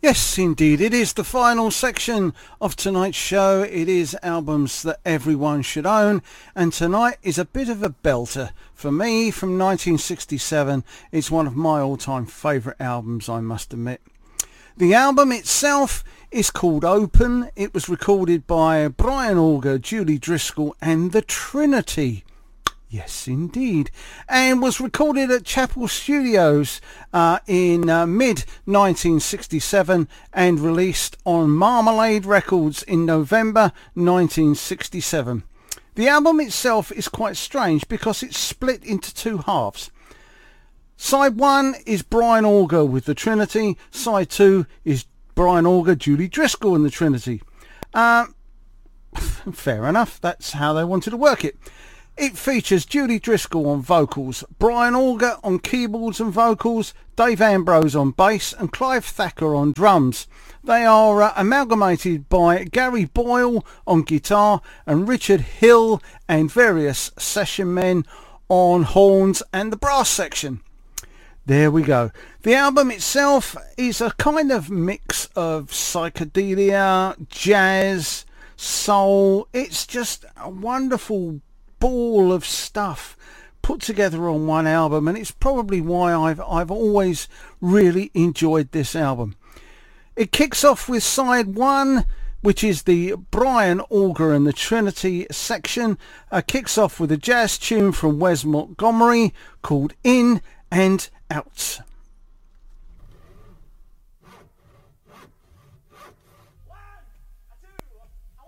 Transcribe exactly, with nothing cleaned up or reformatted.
Yes, indeed. It is the final section of tonight's show. It is albums that everyone should own. And tonight is a bit of a belter. For me, from nineteen sixty-seven, it's one of my all-time favourite albums, I must admit. The album itself is called Open. It was recorded by Brian Auger, Julie Driscoll and the Trinity. Yes, indeed. And was recorded at Chapel Studios uh, in uh, mid nineteen sixty-seven and released on Marmalade Records in November nineteen sixty-seven. The album itself is quite strange because it's split into two halves. Side one is Brian Auger with the Trinity. Side two is Brian Auger, Julie Driscoll and the Trinity. Uh, fair enough. That's how they wanted to work it. It features Julie Driscoll on vocals, Brian Auger on keyboards and vocals, Dave Ambrose on bass and Clive Thacker on drums. They are uh, amalgamated by Gary Boyle on guitar and Richard Hill and various session men on horns and the brass section. There we go. The album itself is a kind of mix of psychedelia, jazz, soul. It's just a wonderful ball of stuff put together on one album, and it's probably why I've I've always really enjoyed this album. It kicks off with side one, which is the Brian Auger and the Trinity section. Uh, kicks off with a jazz tune from Wes Montgomery called In and Out.